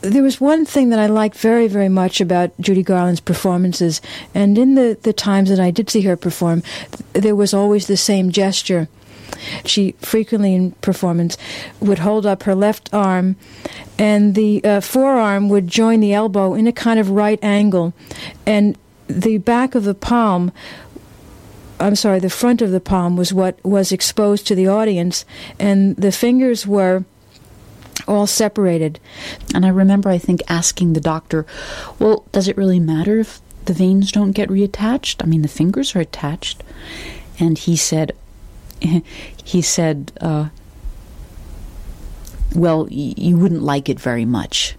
there was one thing that I liked very, very much about Judy Garland's performances, and in the times that I did see her perform, there was always the same gesture. She frequently in performance would hold up her left arm, and the forearm would join the elbow in a kind of right angle, and the back of the palm, the front of the palm was what was exposed to the audience, and the fingers were all separated. And I remember, I think, asking the doctor, well, does it really matter if the veins don't get reattached? I mean, the fingers are attached. And he said, well, you wouldn't like it very much.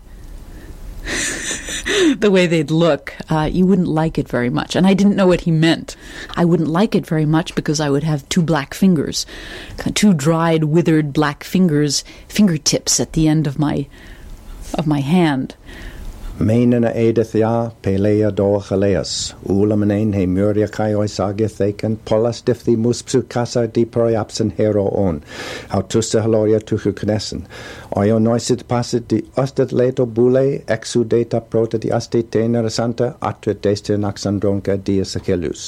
The way they'd look, you wouldn't like it very much. And I didn't know what he meant. I wouldn't like it very much because I would have two black fingers, two dried, withered black fingertips at the end of my hand. Mainena edithia pelea dorchaleas, ulamanen he muria kai sagithaken, polas difthi muspsu casa di periapsen hero on, autusta haloria tuchu knessen. Oio noisit passit di ostet leto bule, exudata prota di asti tenera santa, atret deste naxandronca dias acelus.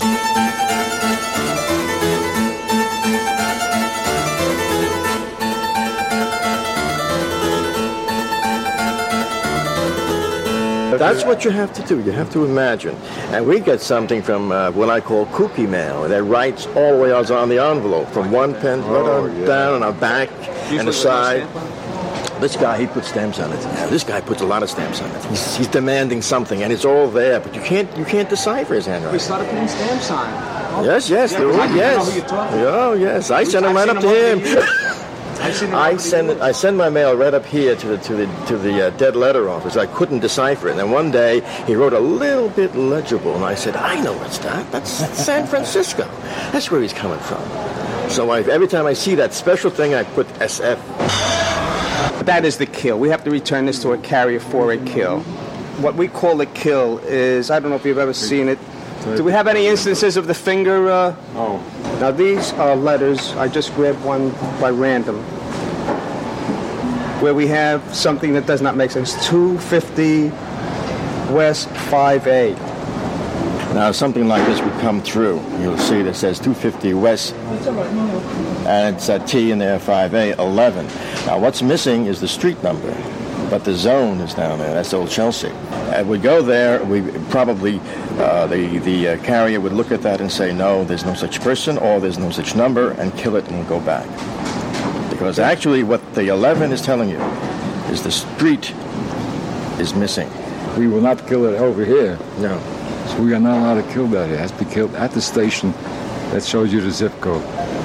That's what you have to do. You have to imagine. And we get something from what I call kooky mail that writes all the way out on the envelope, from one pen down on our back and the side. This guy, he puts stamps on it. Yeah, this guy puts a lot of stamps on it. He's demanding something, and it's all there, but you can't decipher his handwriting. We started putting stamps on it. Yes, yes. I know who you're talking about. Oh, yes. I send them right up to him. I send my mail right up here to the dead letter office. I couldn't decipher it. And then one day he wrote a little bit legible, and I said, I know what's that. That's San Francisco. That's where he's coming from. So every time I see that special thing, I put SF. That is the kill. We have to return this to a carrier for a kill. What we call a kill is, I don't know if you've ever seen it. Do we have any instances of the finger? Oh. Now these are letters. I just grabbed one by random, where we have something that does not make sense. 250 West 5A. Now something like this would come through. You'll see that says 250 West, and it's a T in there, 5A, 11. Now what's missing is the street number, but the zone is down there. That's Old Chelsea. And we go there, we probably, the carrier would look at that and say, no, there's no such person, or there's no such number, and kill it and go back. Because actually what the 11 is telling you is the street is missing. We will not kill it over here. No. So we are not allowed to kill that. It has to be killed at the station that shows you the zip code.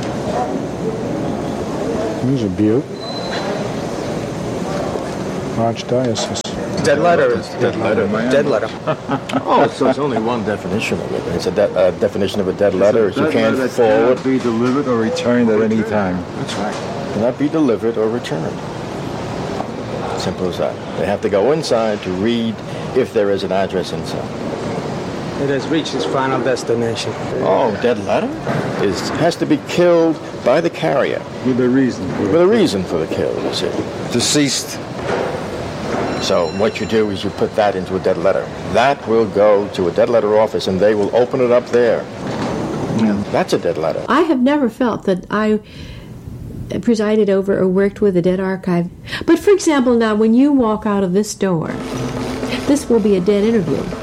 Here's a Butte. Archdiocese. Dead letter. Dead letter. Dead letter. Oh, so it's only one definition of it. It's a definition of a dead letter. You can't forward. Cannot be delivered or returned at any time. That's right. Cannot be delivered or returned. Simple as that. They have to go inside to read if there is an address inside. It has reached its final destination. Oh, dead letter? Has to be killed by the carrier. With a reason. With a reason for the kill, you see. Deceased. So what you do is you put that into a dead letter. That will go to a dead letter office, and they will open it up there. Yeah. That's a dead letter. I have never felt that I presided over or worked with a dead archive. But for example, now when you walk out of this door, this will be a dead interview.